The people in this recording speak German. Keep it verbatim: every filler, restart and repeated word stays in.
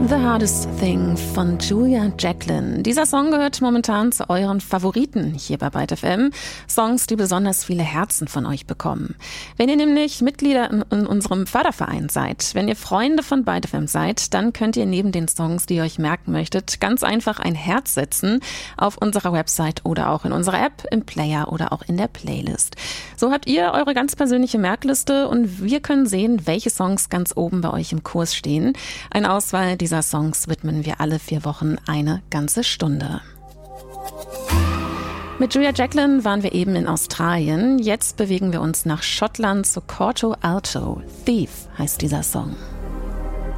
The Hardest Thing von Julia Jacklin. Dieser Song gehört momentan zu euren Favoriten hier bei Byte F M. Songs, die besonders viele Herzen von euch bekommen. Wenn ihr nämlich Mitglieder in, in unserem Förderverein seid, wenn ihr Freunde von Byte F M seid, dann könnt ihr neben den Songs, die ihr euch merken möchtet, ganz einfach ein Herz setzen auf unserer Website oder auch in unserer App, im Player oder auch in der Playlist. So habt ihr eure ganz persönliche Merkliste und wir können sehen, welche Songs ganz oben bei euch im Kurs stehen. Eine Auswahl dieser Songs widmen wir alle vier Wochen eine ganze Stunde. Mit Julia Jacklin waren wir eben in Australien. Jetzt bewegen wir uns nach Schottland zu Corto Alto. Thief heißt dieser Song.